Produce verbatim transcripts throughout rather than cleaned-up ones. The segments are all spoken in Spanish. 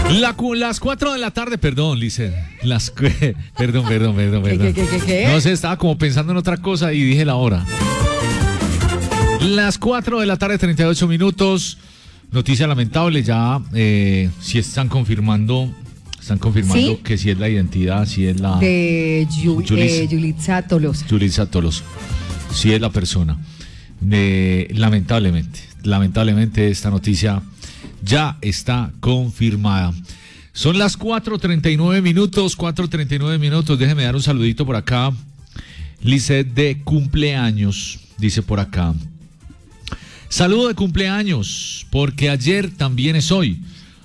La, las cuatro de la tarde, perdón, Lice. Las, perdón, perdón, perdón, perdón. ¿Qué, qué, qué, qué? No sé, estaba como pensando en otra cosa y dije la hora. Las cuatro de la tarde, treinta y ocho minutos. Noticia lamentable, ya eh, si están confirmando, están confirmando ¿Sí? que si es la identidad, si es la... De Yu, Yulis- eh, Yulitza Tolosa. Yulitza Tolosa, si es la persona. Eh, lamentablemente, lamentablemente esta noticia ya está confirmada. Son las cuatro treinta y nueve minutos, cuatro treinta y nueve minutos. Déjeme dar un saludito por acá. Lizeth de cumpleaños, dice por acá. Saludo de cumpleaños, porque ayer también es hoy.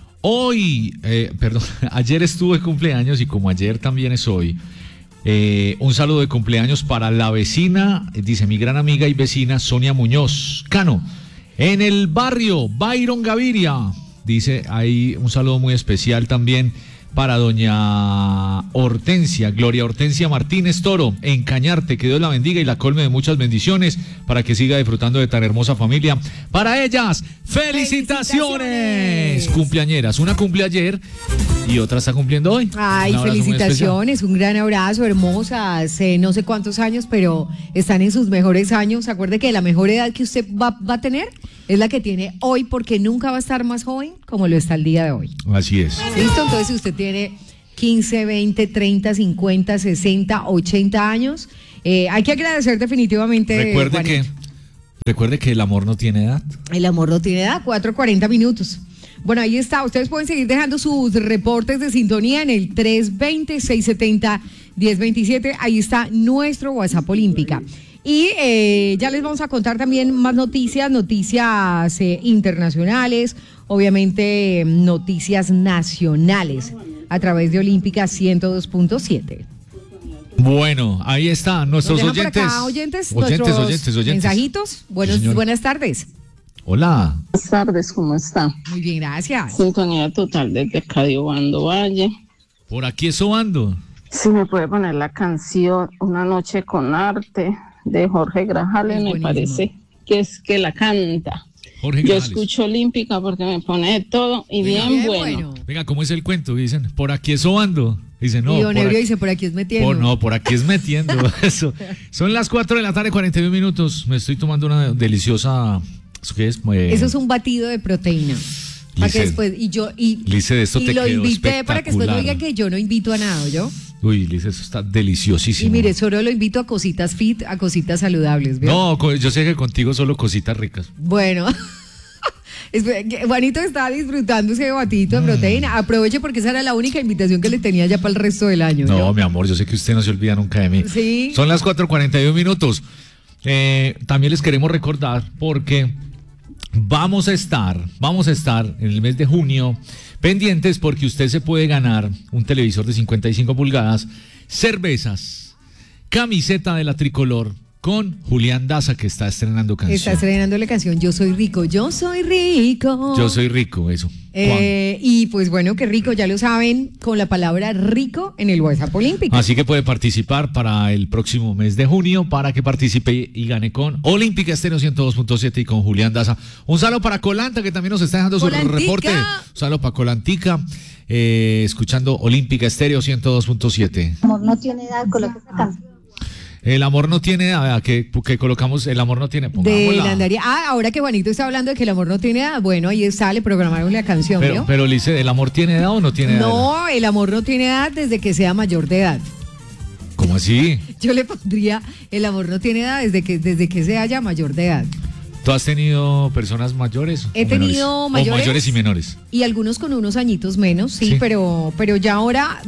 Hoy, eh, perdón, ayer estuve de cumpleaños y como ayer también es hoy, eh, un saludo de cumpleaños para la vecina, dice mi gran amiga y vecina Sonia Muñoz Cano, en el barrio Byron Gaviria. Dice ahí un saludo muy especial también para doña Hortensia, Gloria Hortensia Martínez Toro, en Cañarte, que Dios la bendiga y la colme de muchas bendiciones para que siga disfrutando de tan hermosa familia. Para ellas, ¡felicitaciones! ¡Felicitaciones! Cumpleañeras, una cumple ayer y otra está cumpliendo hoy. Ay, Un abrazo muy felicitaciones, un gran abrazo, hermosas, eh, no sé cuántos años, pero están en sus mejores años. Acuerde que la mejor edad que usted va, va a tener es la que tiene hoy, porque nunca va a estar más joven como lo está el día de hoy. especial. Así es. ¿Listo? Entonces, si usted tiene quince, veinte, treinta, cincuenta, sesenta, ochenta años, eh, hay que agradecer definitivamente. Recuerde Juanito. que, recuerde que el amor no tiene edad. El amor no tiene edad, cuatro cuarenta minutos. Bueno, ahí está. Ustedes pueden seguir dejando sus reportes de sintonía en el tres veinte, seiscientos setenta, diez veintisiete. Ahí está nuestro WhatsApp Olímpica. Y eh, ya les vamos a contar también más noticias, noticias eh, internacionales, obviamente noticias nacionales a través de Olímpica ciento dos punto siete. Bueno, ahí está, nuestros Nos dejan oyentes. por acá, oyentes, oyentes, nuestros oyentes, oyentes. mensajitos. Buenos, Sí, señor. buenas tardes. Hola. Buenas tardes, ¿cómo está? Muy bien, gracias. Sintonía total desde Cadiobando Valle. Por aquí es Obando. Si me puede poner la canción Una noche con arte de Jorge Grajales, Es me buenísimo. parece que es que la canta. Jorge Yo Grajales. escucho Olímpica porque me pone de todo y bien, Bien bueno. Venga, ¿cómo es el cuento? Dicen, por aquí es Obando. Dicen, no. y Don por Ebrio aquí- dice, por aquí es metiendo. por- no, por aquí es metiendo. Eso. Son las cuatro de la tarde, cuarenta y uno minutos. Me estoy tomando una deliciosa. ¿Eso qué es? Eh, Eso es un batido de proteína. Para que Lice- después, y yo, y, Lice, de esto y te lo quedó invité para que después no espectacular. digan que yo no invito a nada, ¿yo? Uy, Lice, eso está deliciosísimo. Y mire, solo lo invito a cositas fit, a cositas saludables, ¿vio? No, co- yo sé que contigo solo cositas ricas. Bueno, es que Juanito está disfrutando ese batidito Mm. de proteína. Aproveche porque esa era la única invitación que le tenía ya para el resto del año. No, ¿yo? mi amor, yo sé que usted no se olvida nunca de mí. Sí. Son las cuatro cuarenta y uno minutos. Eh, también les queremos recordar porque vamos a estar, vamos a estar en el mes de junio pendientes porque usted se puede ganar un televisor de cincuenta y cinco pulgadas, cervezas, camiseta de la tricolor con Julián Daza, que está estrenando canción. Está estrenando la canción Yo Soy Rico, Yo Soy Rico. Yo soy rico, eso. Eh, y pues bueno, qué rico, ya lo saben, con la palabra rico en el WhatsApp Olímpico. Así que puede participar para el próximo mes de junio, para que participe y gane con Olímpica Estéreo ciento dos punto siete y con Julián Daza. Un saludo para Colanta, que también nos está dejando su Colantica. reporte. Un saludo para Colantica, eh, escuchando Olímpica Estéreo ciento dos punto siete. Amor no tiene edad, coloca esa canción. El amor no tiene edad, que, que colocamos, el amor no tiene, De pongámosla. la andaría. Ah, ahora que Juanito está hablando de que el amor no tiene edad, bueno, ahí está, le programaron la canción, Pero, ¿vio? pero Lice, ¿el amor tiene edad o no tiene edad? No, el amor no tiene edad desde que sea mayor de edad. ¿Cómo así? Yo le pondría, el amor no tiene edad desde que, desde que se haya mayor de edad. ¿Tú has tenido personas mayores? He o menores? tenido O mayores. mayores y menores. Y algunos con unos añitos menos, sí, Sí. pero, pero ya ahora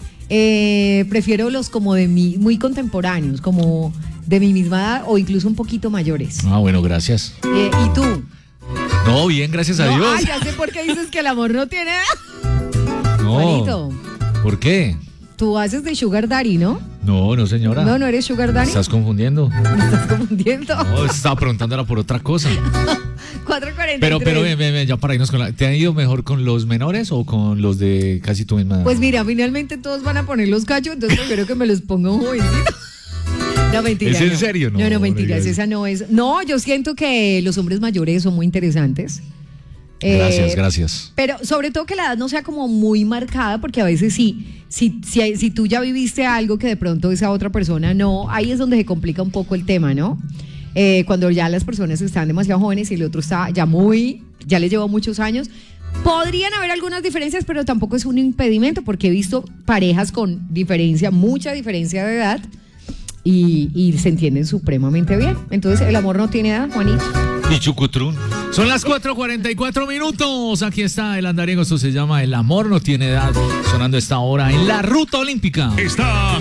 eh, prefiero los como de mi, muy contemporáneos, como de mi misma edad o incluso un poquito mayores. Ah, bueno, gracias. Eh, ¿Y tú? No, bien, gracias a No, Dios. ah, ya sé por qué dices que el amor no tiene edad. No. Juanito, ¿Por qué? tú haces de Sugar Daddy, ¿no? No, no, señora. No, no eres Sugar Me Daddy. estás confundiendo. Me estás confundiendo. No, estaba preguntando era por otra cosa. cuatro cuarenta y tres. Pero, pero, ven, ven, ven, ya para irnos con la... ¿Te ha ido mejor con los menores o con los de casi tu misma edad? Pues mira, finalmente todos van a poner los cachos, entonces prefiero que me los ponga un jovencito. No, mentira. ¿Es en no. serio? No, No, no, no mentiras, digas. esa no es. No, yo siento que los hombres mayores son muy interesantes. Gracias, Eh, gracias. Pero sobre todo que la edad no sea como muy marcada, porque a veces sí, si, si, si tú ya viviste algo que de pronto esa otra persona no, ahí es donde se complica un poco el tema, ¿no? Eh, cuando ya las personas están demasiado jóvenes y el otro está ya muy, ya le llevó muchos años, podrían haber algunas diferencias, pero tampoco es un impedimento, porque he visto parejas con diferencia, mucha diferencia de edad, y, y se entienden supremamente bien. Entonces el amor no tiene edad, Juanito. Y Chucutrún. Son las cuatro cuarenta y cuatro minutos. Aquí está el andariego. Esto se llama El amor no tiene edad. Sonando esta hora en la Ruta Olímpica. Estás